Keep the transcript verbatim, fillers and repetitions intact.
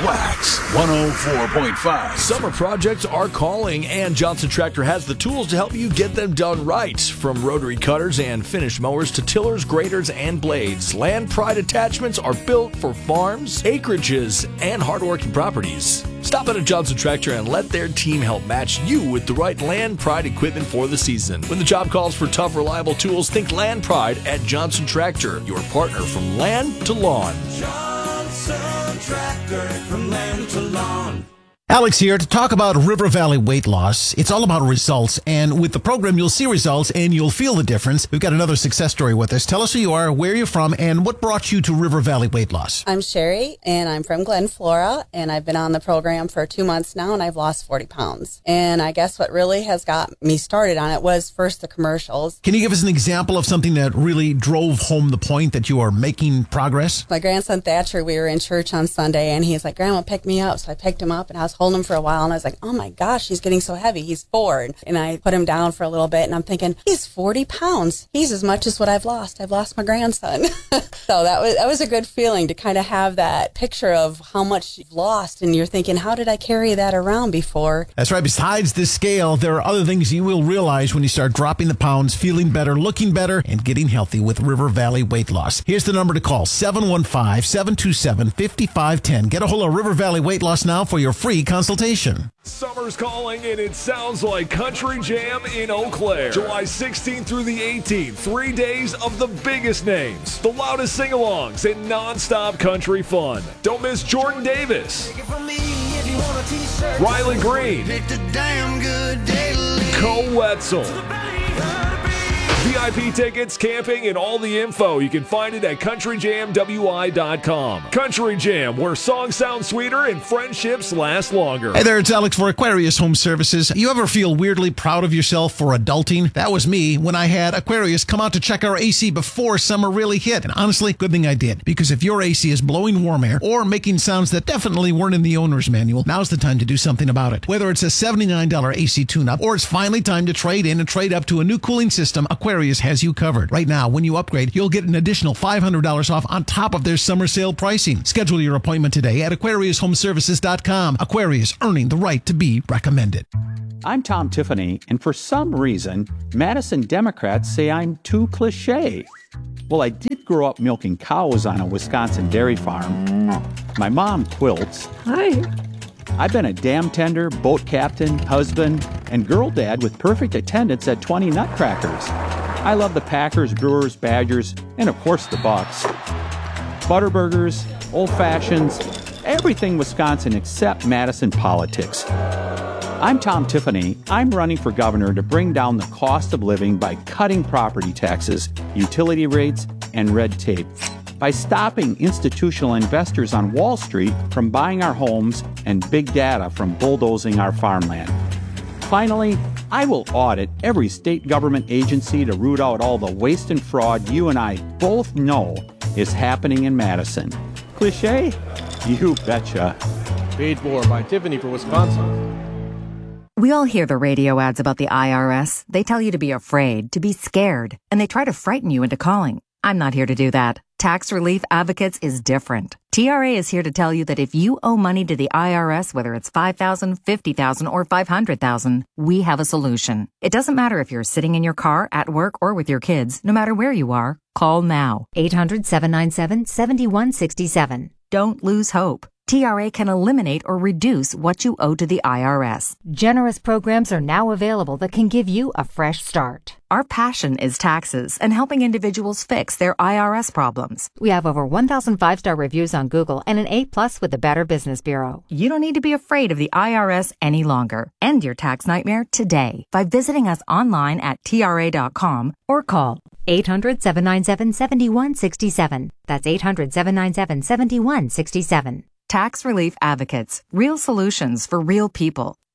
Wax one oh four point five. Summer projects are calling, and Johnson Tractor has the tools to help you get them done right. From rotary cutters and finished mowers to tillers, graders, and blades, Land Pride attachments are built for farms, acreages, and hardworking properties. Stop at a Johnson Tractor and let their team help match you with the right Land Pride equipment for the season. When the job calls for tough, reliable tools, think Land Pride at Johnson Tractor, your partner from land to lawn. Johnson Tractor, from land to lawn. Alex here to talk about River Valley weight loss. It's all about results, and with the program, you'll see results and you'll feel the difference. We've got another success story with us. Tell us who you are, where you're from, and what brought you to River Valley weight loss. I'm Sherry, and I'm from Glen Flora, and I've been on the program for two months now, and I've lost forty pounds. And I guess what really has got me started on it was first the commercials. Can you give us an example of something that really drove home the point that you are making progress? My grandson Thatcher, we were in church on Sunday, and he's like, Grandma, pick me up. So I picked him up, and I was holding him for a while, and I was like, oh my gosh, he's getting so heavy. He's four. And I put him down for a little bit, and I'm thinking, he's forty pounds. He's as much as what I've lost. I've lost my grandson. So that was that was a good feeling to kind of have that picture of how much you've lost, and you're thinking, how did I carry that around before? That's right. Besides this scale, there are other things you will realize when you start dropping the pounds, feeling better, looking better, and getting healthy with River Valley Weight Loss. Here's the number to call, seven one five, seven two seven, five five one zero. Get a hold of River Valley Weight Loss now for your free consultation. Summer's calling, and it sounds like Country Jam in Eau Claire. July sixteenth through the eighteenth, three days of the biggest names, the loudest sing-alongs, and non-stop country fun. Don't miss Jordan Davis, Riley Green, Cole Wetzel. V I P tickets, camping, and all the info, you can find it at country jam w i dot com. Country Jam, where songs sound sweeter and friendships last longer. Hey there, it's Alex for Aquarius Home Services. You ever feel weirdly proud of yourself for adulting? That was me when I had Aquarius come out to check our A C before summer really hit. And honestly, good thing I did. Because if your A C is blowing warm air or making sounds that definitely weren't in the owner's manual, now's the time to do something about it. Whether it's a seventy-nine dollars A C tune-up or it's finally time to trade in and trade up to a new cooling system, Aquarius has you covered. Right now, when you upgrade, you'll get an additional five hundred dollars off on top of their summer sale pricing. Schedule your appointment today at aquarius home services dot com. Aquarius, earning the right to be recommended. I'm Tom Tiffany, and for some reason, Madison Democrats say I'm too cliche. Well, I did grow up milking cows on a Wisconsin dairy farm. My mom quilts. Hi. I've been a dam tender, boat captain, husband, and girl dad with perfect attendance at twenty Nutcrackers. I love the Packers, Brewers, Badgers, and of course the Bucks. Butterburgers, old fashions, everything Wisconsin except Madison politics. I'm Tom Tiffany. I'm running for governor to bring down the cost of living by cutting property taxes, utility rates, and red tape. By stopping institutional investors on Wall Street from buying our homes and big data from bulldozing our farmland. Finally, I will audit every state government agency to root out all the waste and fraud you and I both know is happening in Madison. Cliché? You betcha. Paid for by Tiffany for Wisconsin. We all hear the radio ads about the I R S. They tell you to be afraid, to be scared, and they try to frighten you into calling. I'm not here to do that. Tax Relief Advocates is different. T R A is here to tell you that if you owe money to the I R S, whether it's five thousand dollars, fifty thousand dollars, or five hundred thousand dollars, we have a solution. It doesn't matter if you're sitting in your car, at work, or with your kids. No matter where you are, call now. eight hundred, seven nine seven, seven one six seven. Don't lose hope. T R A can eliminate or reduce what you owe to the I R S. Generous programs are now available that can give you a fresh start. Our passion is taxes and helping individuals fix their I R S problems. We have over one thousand five-star reviews on Google and an A plus with the Better Business Bureau. You don't need to be afraid of the I R S any longer. End your tax nightmare today by visiting us online at T R A dot com or call eight hundred, seven nine seven, seven one six seven. That's eight hundred, seven nine seven, seven one six seven. Tax Relief Advocates. Real solutions for real people.